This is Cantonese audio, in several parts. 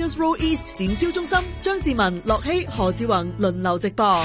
Bells Road East 展銷中心，張志文、樂希、何志宏輪流直播。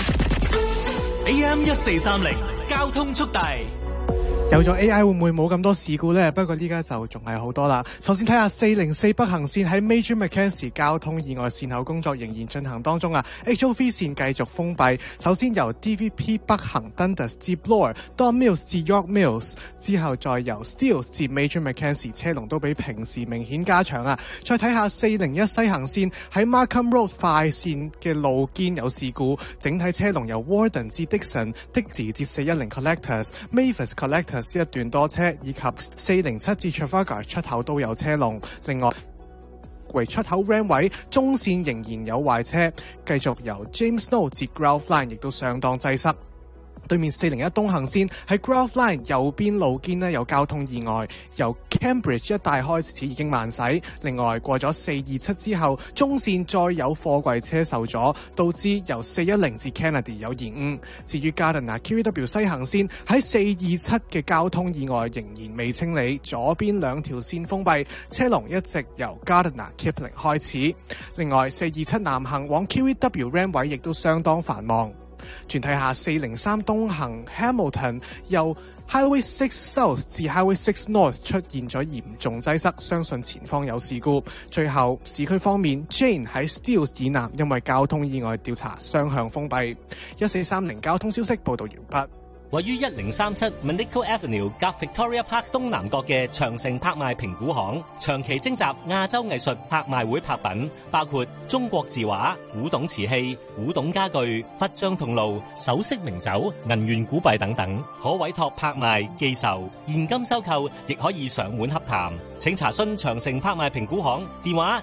AM1430交通速遞。 有咗 AI 會唔會冇咁多事故呢？不過呢家就仲係好多啦。首先睇下404北行線喺 Major Mackenzie 交通意外善後工作仍然進行當中啊。HOV 線繼續封閉。首先由 DVP 北行 Dundas 至 Bloor、Don Mills 至 York Mills， 之後再由 Steeles 至 Major Mackenzie， 車龍都比平時明顯加長啊。再睇下401西行線喺 Markham Road 快線嘅路肩有事故，整體車龍由 Warden 至 Dixon、Dixie 至410 Collectors、Mavis Collectors一段多車，以及407至 Trafalgar 出口都有車龍。另外，為出口 Ram 位中線仍然有壞車，繼續由 James Snow 至 Grove Line 亦都相當擠塞。對面401東行線喺 Grove Line 右邊路肩有交通意外，由 Cambridge 一帶開始已經慢駛。另外過咗427之後，中線再有貨櫃車受阻，導致由410至 Kennedy 有延誤。至於 Gardiner QEW 西行線喺427嘅交通意外仍然未清理，左邊兩條線封閉，車龍一直由 Gardiner Kipling 開始。另外427南行往 QEW Ram 位亦都相當繁忙。轉睇下403東行 Hamilton 由 Highway 6 South 至 Highway 6 North 出現咗嚴重擠塞，相信前方有事故。最後市區方面 Jane 喺 Steeles 以南因為交通意外調查雙向封閉。1430交通消息報道完畢。 位於1037 Manico Avenue 夾 Victoria Park 東南角嘅長城拍賣評估行，長期徵集亞洲藝術拍賣會拍品，包括中國字畫、古董瓷器、古董家具、佛像銅爐、首飾名酒、銀元古幣等等，可委託拍賣、寄售、現金收購，亦可以上門洽談。請查詢長城拍賣評估行電話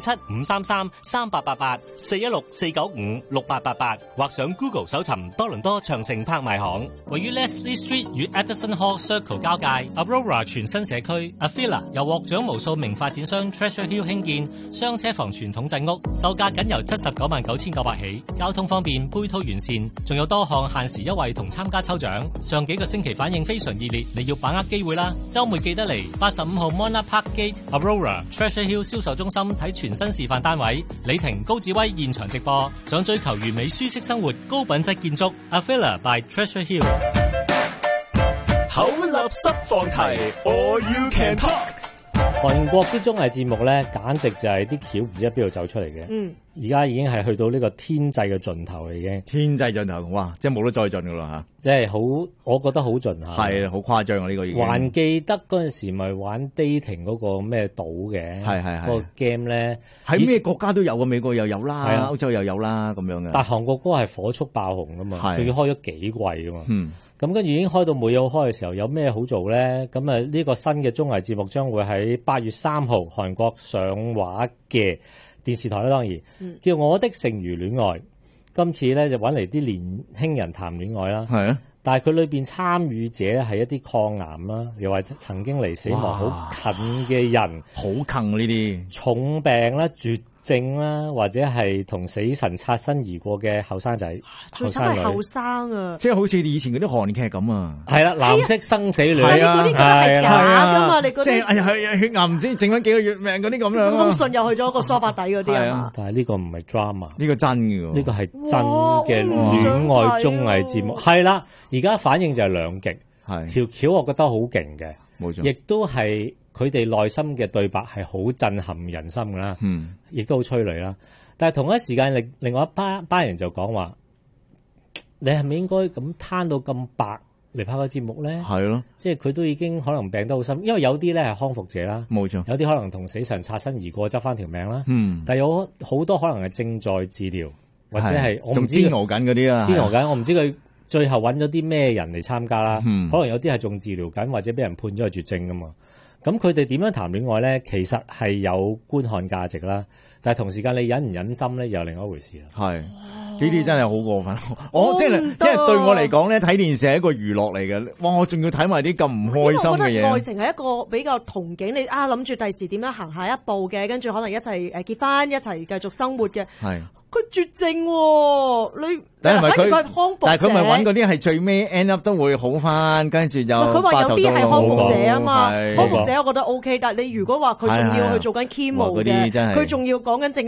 647-533-3888 416-495-6888，或上 Google 搜尋多倫多長城拍賣行。位於 Leslie Street 與 Edison Hall Circle 交界 Aurora 全新社區 Avila 由獲獎無數名發展商 Treasure Hill 興建雙車房傳統製屋，售價僅由799900起，交通方便，配套完善，仲有多項限時優惠同參加抽獎。上幾個星期反應非常熱烈，你要把握機會啦！週末記得嚟85號 Monarch Park Gate Aurora Treasure Hill 銷售中心睇全新示範單位，李婷、高志威現場直播。想追求完美舒適生活、高品質建築 Avila by Treasure Hill。 口立濕放題 All You Can Talk。 韓國啲綜藝節目咧，簡直就係啲橋唔知喺邊度走出嚟嘅。而家已經係去到呢個天際嘅盡頭嚟嘅。 天際盡頭，哇！即係冇得再盡噶啦嚇。 即係好，我覺得好盡下。係啊，好誇張啊！呢個已經。 還記得嗰陣時咪玩 dating 嗰個咩島嘅？係嗰個 game 咧， 喺咩國家都有啊，美國又有啦，歐洲又有啦咁樣嘅。 但係韓國嗰個係火速爆紅噶嘛，仲要開咗幾季噶嘛。咁跟住已經開到冇嘢好開嘅時候，有咩好做咧？咁啊，呢個新嘅綜藝節目將會喺8月3號韓國上畫嘅電視台啦，當然叫《我的剩餘戀愛》。今次咧就揾嚟啲年輕人談戀愛啦。係啊，但係佢裏邊參與者係一啲抗癌啦，又或者曾經離死亡好近嘅人， 好近呢啲重病啦、絕症啦，或者係同死神擦身而過嘅後生仔、 最慘係後生啊！ 即係好似以前嗰啲韓劇咁啊！ 係啦，藍色生死戀啊，嗰啲覺得係假㗎嘛？你嗰啲即係血癌唔知剩翻幾個月命嗰啲咁樣。 封信又去咗個梳化底嗰啲啊嘛！ 但係呢個唔係 drama， 呢個真嘅， 呢個係真嘅戀愛綜藝節目。係啦，而家反應就係兩極，條橋我覺得好勁嘅，冇錯，亦都係。佢哋內心嘅對白係好震撼人心㗎啦，亦都好催淚啦。但係同一時間，另外一班人就講話：你係咪應該咁攤到咁白嚟拍個節目咧？係咯，即係佢都已經可能病得好深，因為有啲咧係康復者啦，冇錯，有啲可能同死神擦身而過執翻條命啦。但係有好多可能係正在治療，或者係我唔知煎熬緊嗰啲啊，煎熬緊，我唔知佢最後揾咗啲咩人嚟參加啦。可能有啲係仲治療緊，或者俾人判咗係絕症㗎嘛。咁佢哋點樣談戀愛咧？其實係有觀看價值啦，但係同時間你忍唔忍心咧，又另外一回事啦。係呢啲真係好過分。我即係對我嚟講咧，睇電視係一個娛樂嚟嘅。哇！我仲要睇埋啲咁唔開心嘅嘢。 我覺得愛情係一個比較憧憬，你諗住第時點樣行下一步嘅，跟住可能一齊結婚，一齊繼續生活嘅。係。佢絕症喎，你但係佢係康復者， 但係佢咪揾嗰啲係最尾 end up 都會好翻，跟住又佢話有啲係康復者啊嘛，康復者我覺得 OK， 但係你如果話佢仲要去做緊 chemo 嘅，佢仲要講緊正。